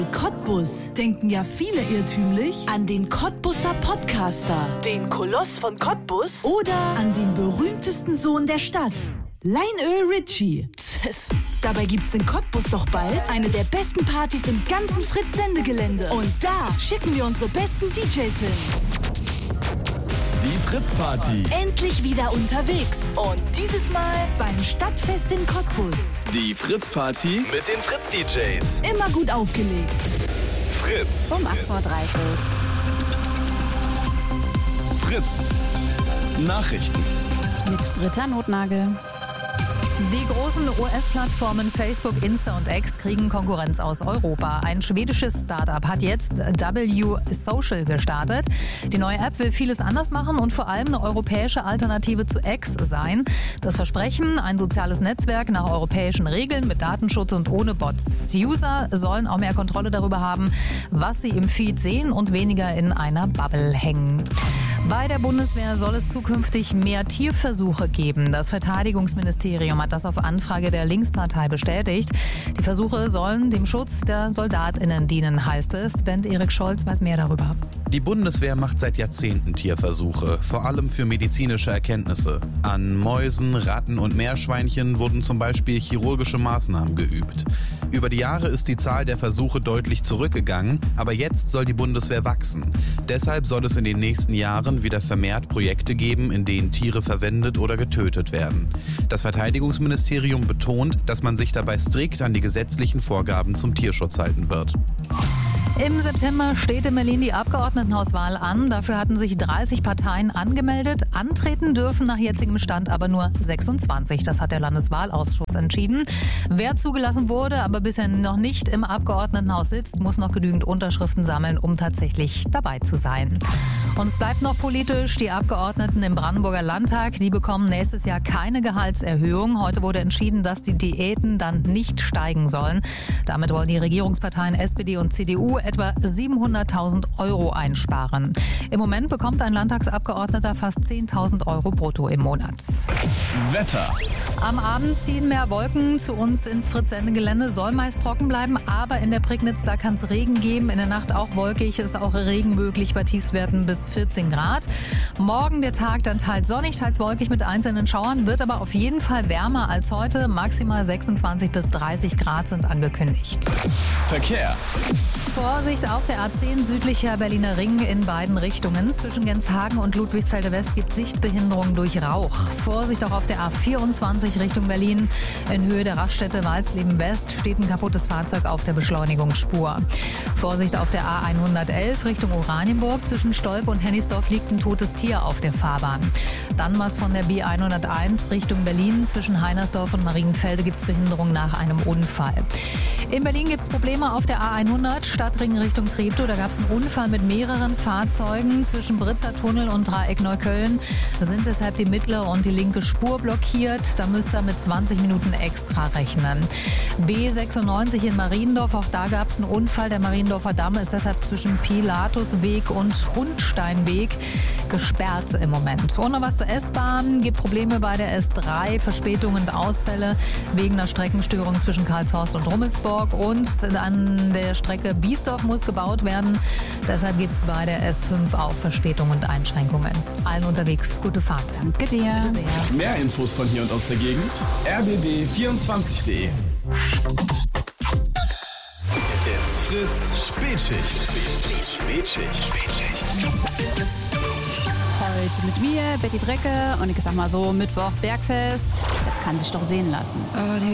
Cottbus denken ja viele irrtümlich an den Cottbuser Podcaster, den Koloss von Cottbus oder an den berühmtesten Sohn der Stadt, Lionel Richie. Dabei gibt's in Cottbus doch bald eine der besten Partys im ganzen Fritz-Sendegelände. Und da schicken wir unsere besten DJs hin. Die Fritz-Party. Endlich wieder unterwegs. Und dieses Mal beim Stadtfest in Cottbus. Die Fritz-Party mit den Fritz-DJs. Immer gut aufgelegt. Fritz. Um 8.30 Uhr. Fritz. Nachrichten. Mit Britta Notnagel. Die großen US-Plattformen Facebook, Insta und X kriegen Konkurrenz aus Europa. Ein schwedisches Start-up hat jetzt W-Social gestartet. Die neue App will vieles anders machen und vor allem eine europäische Alternative zu X sein. Das Versprechen, ein soziales Netzwerk nach europäischen Regeln mit Datenschutz und ohne Bots. Die User sollen auch mehr Kontrolle darüber haben, was sie im Feed sehen und weniger in einer Bubble hängen. Bei der Bundeswehr soll es zukünftig mehr Tierversuche geben. Das Verteidigungsministerium hat das auf Anfrage der Linkspartei bestätigt. Die Versuche sollen dem Schutz der SoldatInnen dienen, heißt es. Bernd-Erik Scholz weiß mehr darüber. Die Bundeswehr macht seit Jahrzehnten Tierversuche, vor allem für medizinische Erkenntnisse. An Mäusen, Ratten und Meerschweinchen wurden zum Beispiel chirurgische Maßnahmen geübt. Über die Jahre ist die Zahl der Versuche deutlich zurückgegangen, aber jetzt soll die Bundeswehr wachsen. Deshalb soll es in den nächsten Jahren wieder vermehrt Projekte geben, in denen Tiere verwendet oder getötet werden. Das Verteidigungsministerium betont, dass man sich dabei strikt an die gesetzlichen Vorgaben zum Tierschutz halten wird. Im September steht in Berlin die Abgeordnetenhauswahl an. Dafür hatten sich 30 Parteien angemeldet. Antreten dürfen nach jetzigem Stand aber nur 26. Das hat der Landeswahlausschuss entschieden. Wer zugelassen wurde, aber bisher noch nicht im Abgeordnetenhaus sitzt, muss noch genügend Unterschriften sammeln, um tatsächlich dabei zu sein. Und es bleibt noch politisch. Die Abgeordneten im Brandenburger Landtag, die bekommen nächstes Jahr keine Gehaltserhöhung. Heute wurde entschieden, dass die Diäten dann nicht steigen sollen. Damit wollen die Regierungsparteien SPD und CDU etwa 700.000 Euro einsparen. Im Moment bekommt ein Landtagsabgeordneter fast 10.000 Euro brutto im Monat. Wetter. Am Abend ziehen mehr Wolken zu uns ins Fritz-Sendegelände. Soll meist trocken bleiben, aber in der Prignitz, da kann es Regen geben. In der Nacht auch wolkig, ist auch Regen möglich bei Tiefstwerten bis 14 Grad. Morgen der Tag dann teils sonnig, teils wolkig mit einzelnen Schauern, wird aber auf jeden Fall wärmer als heute. Maximal 26 bis 30 Grad sind angekündigt. Verkehr. Vorsicht auf der A10 südlicher Berliner Ring in beiden Richtungen. Zwischen Genshagen und Ludwigsfelde West gibt Sichtbehinderung durch Rauch. Vorsicht auch auf der A24 Richtung Berlin. In Höhe der Raststätte Walsleben West steht ein kaputtes Fahrzeug auf der Beschleunigungsspur. Vorsicht auf der A111 Richtung Oranienburg. Zwischen Stolpe und Hennigsdorf liegt ein totes Tier auf der Fahrbahn. Dann was von der B101 Richtung Berlin. Zwischen Heinersdorf und Marienfelde gibt es Behinderung nach einem Unfall. In Berlin gibt es Probleme auf der A100 Stadtring Richtung Treptow. Da gab es einen Unfall mit mehreren Fahrzeugen. Zwischen Britzer Tunnel und Dreieck Neukölln sind deshalb die mittlere und die linke Spur blockiert. Da müsst ihr mit 20 Minuten extra rechnen. B96 in Mariendorf, auch da gab es einen Unfall. Der Mariendorfer Damm ist deshalb zwischen Pilatusweg und Hundsteinweg gesperrt im Moment. Und noch was zur S-Bahn. Gibt Probleme bei der S3, Verspätungen und Ausfälle wegen einer Streckenstörung zwischen Karlshorst und Rummelsburg. Und an der Strecke Biesdorf muss gebaut werden. Deshalb gibt es bei der S5 auch Verspätungen und Einschränkungen. Allen unterwegs gute Fahrt. Danke dir. Bitte sehr. Mehr Infos von hier und aus der Gegend. rbb24.de. It's Fritz Spätschicht. Heute mit mir, Betty Brecke. Und ich sag mal so, Mittwoch Bergfest. Das kann sich doch sehen lassen.